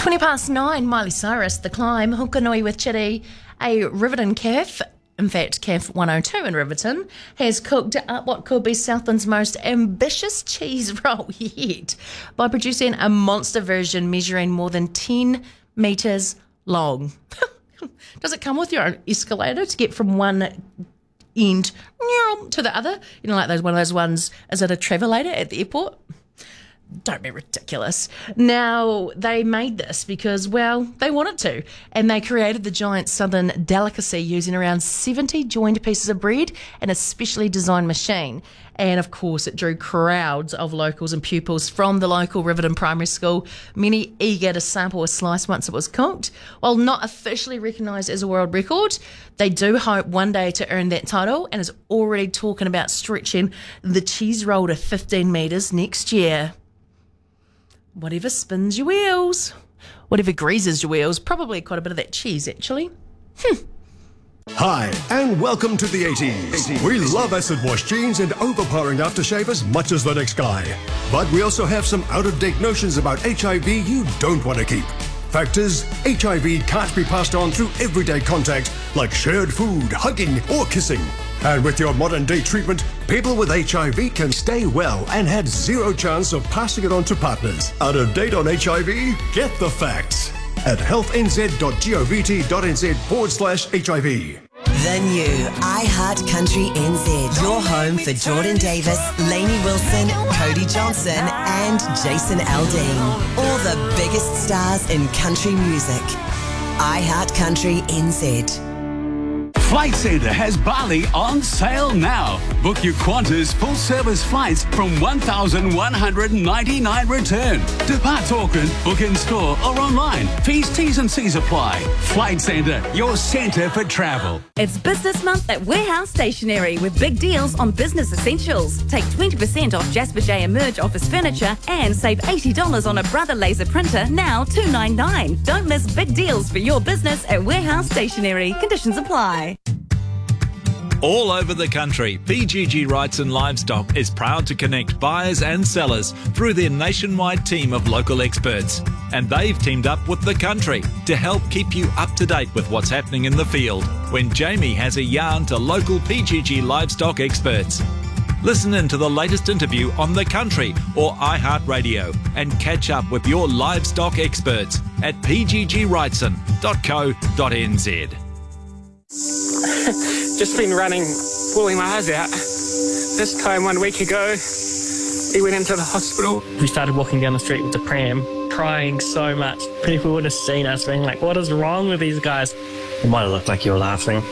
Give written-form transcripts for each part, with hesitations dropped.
9:20, Miley Cyrus, The Climb, Hokanui with Chitty, a Riverton calf. In fact, Calf 102 in Riverton has cooked up what could be Southland's most ambitious cheese roll yet by producing a monster version measuring more than 10 metres long. Does it come with your own escalator to get from one end to the other? You know, like one of those ones, is it a travelator at the airport? Don't be ridiculous. Now, they made this because, well, they wanted to. And they created the giant southern delicacy using around 70 joined pieces of bread and a specially designed machine. And, of course, it drew crowds of locals and pupils from the local Riverton Primary School, many eager to sample a slice once it was cooked. While not officially recognised as a world record, they do hope one day to earn that title and is already talking about stretching the cheese roll to 15 metres next year. Whatever spins your wheels. Whatever greases your wheels. Probably quite a bit of that cheese, actually. Hi, and welcome to the 80s. We love acid wash jeans and overpowering aftershave as much as the next guy. But we also have some out-of-date notions about HIV you don't want to keep. Fact is, HIV can't be passed on through everyday contact like shared food, hugging, or kissing. And with your modern-day treatment, people with HIV can stay well and have zero chance of passing it on to partners. Out of date on HIV? Get the facts at healthnz.gov.nz/HIV. The new iHeart Country NZ. Your home for Jordan Davis, Lainey Wilson, Cody Johnson and Jason Aldean. All the biggest stars in country music. iHeart Country NZ. Flight Centre has Bali on sale now. Book your Qantas full-service flights from $1,199 return. Depart Auckland, book in store or online. Fees, T's and C's apply. Flight Centre, your centre for travel. It's Business Month at Warehouse Stationery with big deals on business essentials. Take 20% off Jasper J Emerge office furniture and save $80 on a Brother laser printer, now $299. Don't miss big deals for your business at Warehouse Stationery. Conditions apply. All over the country, PGG Wrightson Livestock is proud to connect buyers and sellers through their nationwide team of local experts. And they've teamed up with The Country to help keep you up to date with what's happening in the field when Jamie has a yarn to local PGG livestock experts. Listen in to the latest interview on The Country or iHeartRadio and catch up with your livestock experts at pggwrightson.co.nz. Just been running, pulling my eyes out. This time 1 week ago, he went into the hospital. We started walking down the street with the pram, crying so much. People would have seen us being like, what is wrong with these guys? It might have looked like you were laughing.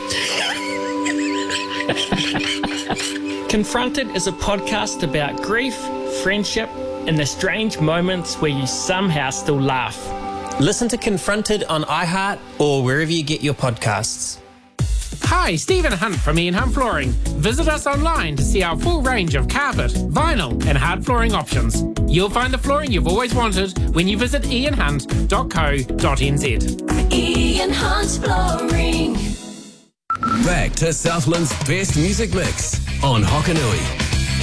Confronted is a podcast about grief, friendship, and the strange moments where you somehow still laugh. Listen to Confronted on iHeart or wherever you get your podcasts. Hi, Stephen Hunt from Ian Hunt Flooring. Visit us online to see our full range of carpet, vinyl and hard flooring options. You'll find the flooring you've always wanted when you visit ianhunt.co.nz. Ian Hunt Flooring. Back to Southland's best music mix on Hokanui.